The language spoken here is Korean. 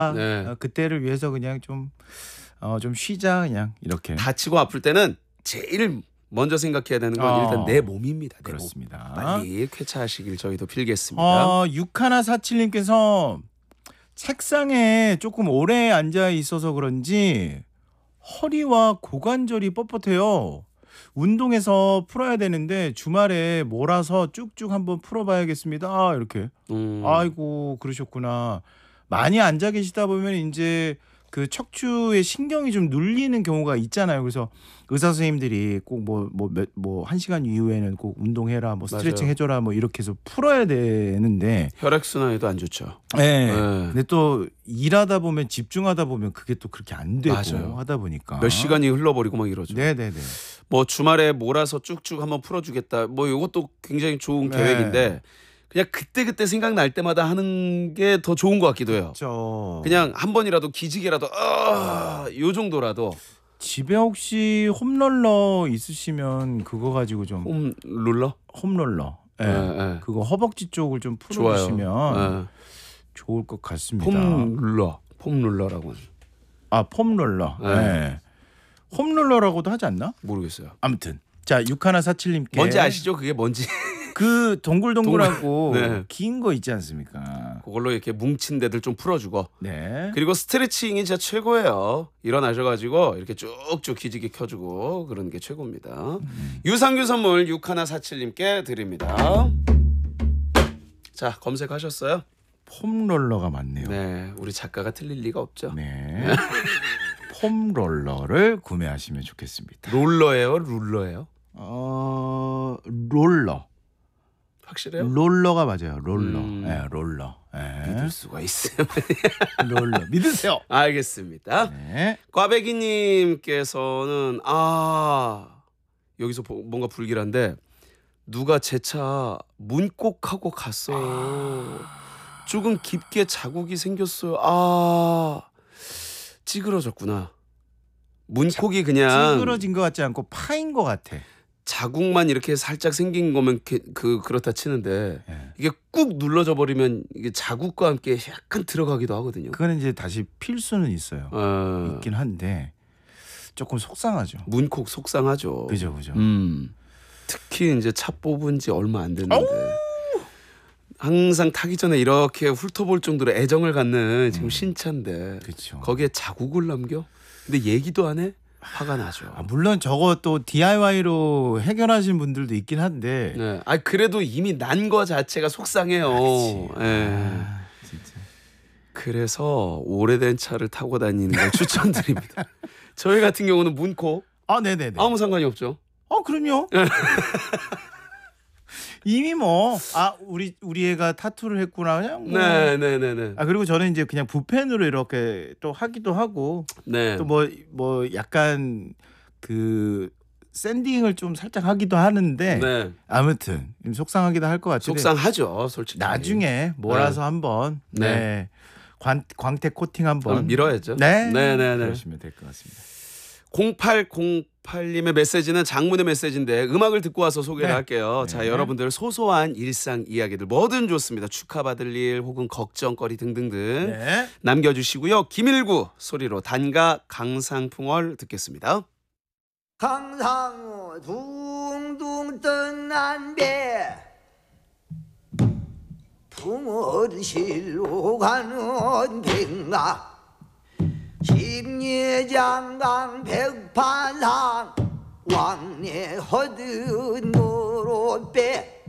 네. 그때를 위해서 그냥 좀 쉬자 그냥 이렇게. 다치고 아플 때는 제일 먼저 생각해야 되는 건 일단 내 몸입니다. 내 그렇습니다. 몸. 빨리 쾌차하시길 저희도 빌겠습니다. 6147님께서 책상에 조금 오래 앉아 있어서 그런지 허리와 고관절이 뻣뻣해요. 운동해서 풀어야 되는데 주말에 몰아서 쭉쭉 한번 풀어봐야겠습니다. 이렇게. 아이고 그러셨구나. 많이 앉아 계시다 보면 이제 그 척추의 신경이 좀 눌리는 경우가 있잖아요. 그래서 의사 선생님들이 꼭 뭐 1시간 이후에는 꼭 운동해라, 뭐 스트레칭 맞아요. 해줘라, 뭐 이렇게 해서 풀어야 되는데. 혈액 순환에도 안 좋죠. 네. 네. 근데 또 일하다 보면 집중하다 보면 그게 또 그렇게 안 되고 맞아요. 하다 보니까 몇 시간이 흘러버리고 막 이러죠. 네네네. 뭐 주말에 몰아서 쭉쭉 한번 풀어주겠다. 뭐 이것도 굉장히 좋은 네. 계획인데 그냥 그때 생각날 때마다 하는 게 더 좋은 것 같기도 해요. 그렇죠. 그냥 한 번이라도 기지개라도 요 정도라도. 집에 혹시 홈롤러 있으시면 그거 가지고 좀 홈롤러? 홈롤러. 예. 네. 그거 허벅지 쪽을 좀 좋아요. 풀어주시면 네. 좋을 것 같습니다. 폼롤러라고. 폼롤러. 네. 네. 홈롤러라고도 하지 않나? 모르겠어요. 아무튼 자 6147님께 뭔지 아시죠? 그게 뭔지. 그 동글동글하고 네. 긴 거 있지 않습니까? 그걸로 이렇게 뭉친 데들 좀 풀어주고. 네. 그리고 스트레칭이 진짜 최고예요. 일어나셔가지고 이렇게 쭉쭉 기지개 켜주고 그러는 게 최고입니다. 유산균 선물 6147님께 드립니다. 자, 검색하셨어요? 폼롤러가 맞네요. 네, 우리 작가가 틀릴 리가 없죠. 네. 폼롤러를 구매하시면 좋겠습니다. 롤러예요, 룰러예요? 롤러. 확실해요? 롤러가 맞아요. 롤러. 네, 롤러. 네. 믿을 수가 있어요. 롤러. 믿으세요. 알겠습니다. 네. 꽈배기님께서는 여기서 뭔가 불길한데 누가 제 차 문콕하고 갔어요. 조금 깊게 자국이 생겼어요. 찌그러졌구나. 문콕이 그냥 찌그러진 것 같지 않고 파인 것 같아. 자국만 이렇게 살짝 생긴 거면 그렇다 치는데 네. 이게 꾹 눌러져 버리면 이게 자국과 함께 약간 들어가기도 하거든요. 그거는 이제 다시 필 수는 있어요. 있긴 한데 조금 속상하죠. 문콕 속상하죠. 그죠. 특히 이제 차 뽑은 지 얼마 안 됐는데 항상 타기 전에 이렇게 훑어볼 정도로 애정을 갖는 지금 신차인데 그렇죠. 거기에 자국을 남겨? 근데 얘기도 안 해? 화가 나죠. 물론 저거 또 DIY로 해결하신 분들도 있긴 한데. 네. 그래도 이미 난 거 자체가 속상해요. 네. 진짜. 그래서 오래된 차를 타고 다니는 걸 추천드립니다. 저희 같은 경우는 문콕 네네네. 아무 상관이 없죠. 그럼요. 이미 우리 애가 타투를 했구나 그냥. 네네네네. 그리고 저는 이제 그냥 붓펜으로 이렇게 또 하기도 하고. 네. 또 뭐 약간 그 샌딩을 좀 살짝 하기도 하는데. 네. 아무튼 속상하기도 할 것 같은데. 속상하죠, 솔직히. 나중에 몰아서 한번. 네. 광택 코팅 한번 밀어야죠. 네. 네네네. 그러시면 될 것 같습니다. 0808님의 메시지는 장문의 메시지인데 음악을 듣고 와서 소개를 할게요. 자, 네. 여러분들 소소한 일상 이야기들 뭐든 좋습니다. 축하받을 일 혹은 걱정거리 등등등 네. 남겨주시고요. 김일구 소리로 단가 강상풍월 듣겠습니다. 강상우 둥둥 떠난 배 풍어를 실로 가는 백마 십리장강 백판상 왕래 허든 무릎배